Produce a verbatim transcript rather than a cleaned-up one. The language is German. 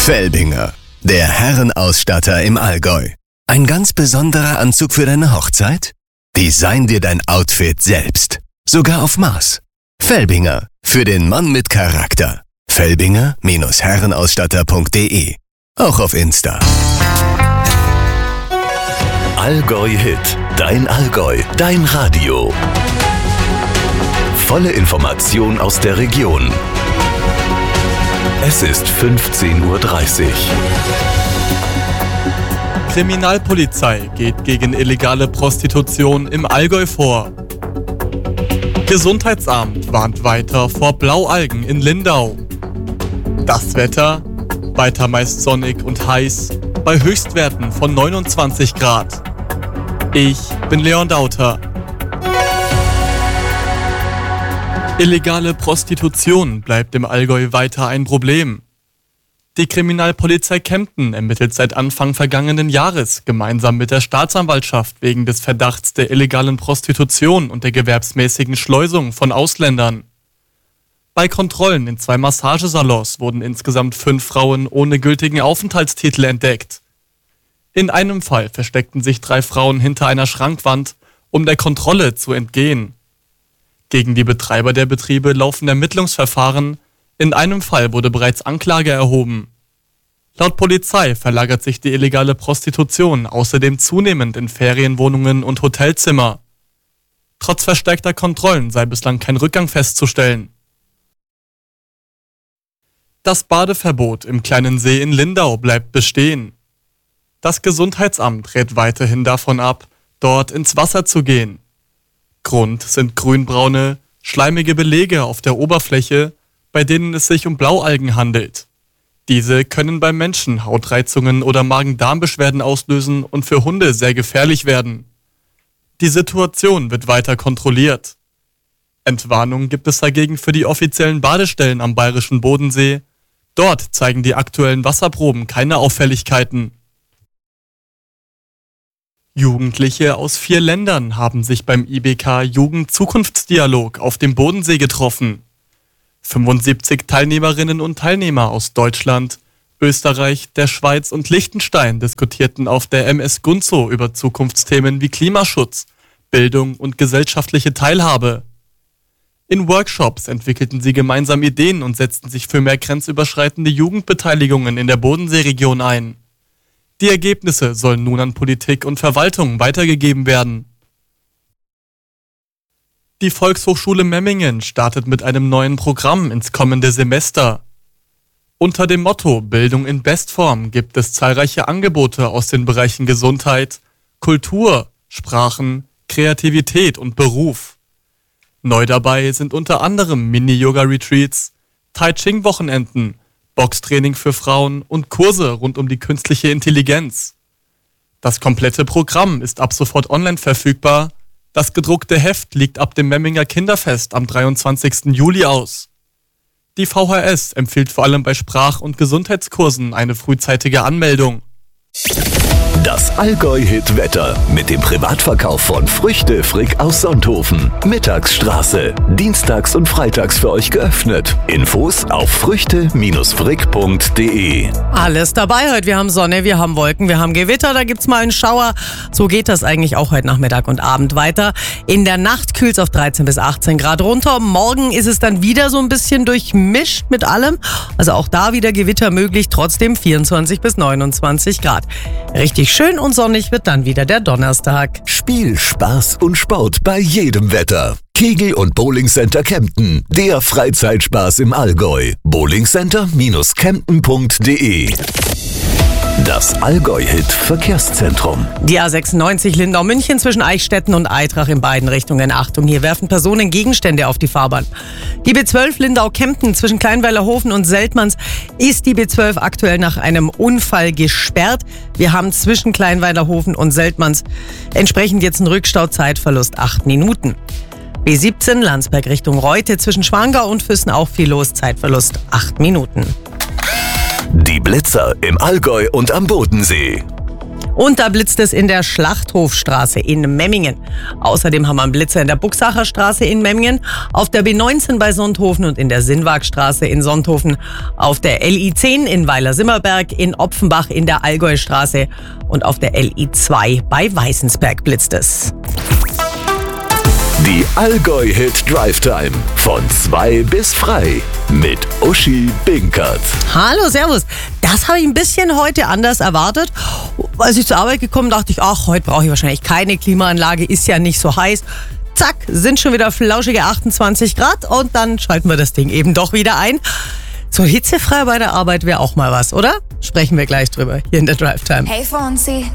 Felbinger, der Herrenausstatter im Allgäu. Ein ganz besonderer Anzug für deine Hochzeit? Design dir dein Outfit selbst. Sogar auf Maß. Felbinger, für den Mann mit Charakter. Felbinger Herrenausstatter punkt de. Auch auf Insta. Allgäu Hit. Dein Allgäu. Dein Radio. Volle Information aus der Region. Es ist fünfzehn Uhr dreißig. Kriminalpolizei geht gegen illegale Prostitution im Allgäu vor. Gesundheitsamt warnt weiter vor Blaualgen in Lindau. Das Wetter, weiter meist sonnig und heiß, bei Höchstwerten von neunundzwanzig Grad. Ich bin Leon Dauter. Illegale Prostitution bleibt im Allgäu weiter ein Problem. Die Kriminalpolizei Kempten ermittelt seit Anfang vergangenen Jahres gemeinsam mit der Staatsanwaltschaft wegen des Verdachts der illegalen Prostitution und der gewerbsmäßigen Schleusung von Ausländern. Bei Kontrollen in zwei Massagesalons wurden insgesamt fünf Frauen ohne gültigen Aufenthaltstitel entdeckt. In einem Fall versteckten sich drei Frauen hinter einer Schrankwand, um der Kontrolle zu entgehen. Gegen die Betreiber der Betriebe laufen Ermittlungsverfahren. In einem Fall wurde bereits Anklage erhoben. Laut Polizei verlagert sich die illegale Prostitution außerdem zunehmend in Ferienwohnungen und Hotelzimmer. Trotz verstärkter Kontrollen sei bislang kein Rückgang festzustellen. Das Badeverbot im kleinen See in Lindau bleibt bestehen. Das Gesundheitsamt rät weiterhin davon ab, dort ins Wasser zu gehen. Grund sind grünbraune, schleimige Belege auf der Oberfläche, bei denen es sich um Blaualgen handelt. Diese können beim Menschen Hautreizungen oder Magen-Darm-Beschwerden auslösen und für Hunde sehr gefährlich werden. Die Situation wird weiter kontrolliert. Entwarnung gibt es dagegen für die offiziellen Badestellen am bayerischen Bodensee. Dort zeigen die aktuellen Wasserproben keine Auffälligkeiten. Jugendliche aus vier Ländern haben sich beim I B K Jugend-Zukunftsdialog auf dem Bodensee getroffen. fünfundsiebzig Teilnehmerinnen und Teilnehmer aus Deutschland, Österreich, der Schweiz und Liechtenstein diskutierten auf der M S Gunzow über Zukunftsthemen wie Klimaschutz, Bildung und gesellschaftliche Teilhabe. In Workshops entwickelten sie gemeinsam Ideen und setzten sich für mehr grenzüberschreitende Jugendbeteiligungen in der Bodenseeregion ein. Die Ergebnisse sollen nun an Politik und Verwaltung weitergegeben werden. Die Volkshochschule Memmingen startet mit einem neuen Programm ins kommende Semester. Unter dem Motto Bildung in Bestform gibt es zahlreiche Angebote aus den Bereichen Gesundheit, Kultur, Sprachen, Kreativität und Beruf. Neu dabei sind unter anderem Mini-Yoga-Retreats, Tai-Ching-Wochenenden, Boxtraining für Frauen und Kurse rund um die künstliche Intelligenz. Das komplette Programm ist ab sofort online verfügbar. Das gedruckte Heft liegt ab dem Memminger Kinderfest am dreiundzwanzigsten Juli aus. Die V H S empfiehlt vor allem bei Sprach- und Gesundheitskursen eine frühzeitige Anmeldung. Das Allgäu-Hit-Wetter mit dem Privatverkauf von Früchte Frick aus Sonthofen. Mittagsstraße. Dienstags und freitags für euch geöffnet. Infos auf früchte frick punkt de. Alles dabei heute. Wir haben Sonne, wir haben Wolken, wir haben Gewitter, da gibt's mal einen Schauer. So geht das eigentlich auch heute Nachmittag und Abend weiter. In der Nacht kühlt es auf dreizehn bis achtzehn Grad runter. Morgen ist es dann wieder so ein bisschen durchmischt mit allem. Also auch da wieder Gewitter möglich, trotzdem vierundzwanzig bis neunundzwanzig Grad. Richtig schön und sonnig wird dann wieder der Donnerstag. Spiel, Spaß und Sport bei jedem Wetter. Kegel- und Bowling Center Kempten, der Freizeitspaß im Allgäu. bowlingcenter kempten punkt de. Das Allgäu-Hit-Verkehrszentrum. Die A sechsundneunzig Lindau-München zwischen Eichstätten und Aitrach in beiden Richtungen. Achtung, hier werfen Personen Gegenstände auf die Fahrbahn. Die B zwölf Lindau-Kempten zwischen Kleinweilerhofen und Seltmanns ist die B zwölf aktuell nach einem Unfall gesperrt. Wir haben zwischen Kleinweilerhofen und Seltmanns entsprechend jetzt einen Rückstau-Zeitverlust acht Minuten. B siebzehn Landsberg Richtung Reute zwischen Schwangau und Füssen auch viel los, Zeitverlust acht Minuten. Die Blitzer im Allgäu und am Bodensee. Und da blitzt es in der Schlachthofstraße in Memmingen. Außerdem haben wir einen Blitzer in der Buxacher Straße in Memmingen, auf der B neunzehn bei Sonthofen und in der Sinnwagstraße in Sonthofen, auf der L I zehn in Weiler-Simmerberg, in Opfenbach in der Allgäustraße und auf der L I zwei bei Weißensberg blitzt es. Die Allgäu-Hit Drive Time von zwei bis frei mit Uschi Binkert. Hallo, servus. Das habe ich ein bisschen heute anders erwartet. Als ich zur Arbeit gekommen dachte ich, ach, heute brauche ich wahrscheinlich keine Klimaanlage, ist ja nicht so heiß. Zack, sind schon wieder flauschige achtundzwanzig Grad und dann schalten wir das Ding eben doch wieder ein. So hitzefrei bei der Arbeit wäre auch mal was, oder? Sprechen wir gleich drüber hier in der Drive Time. Hey Fonzie,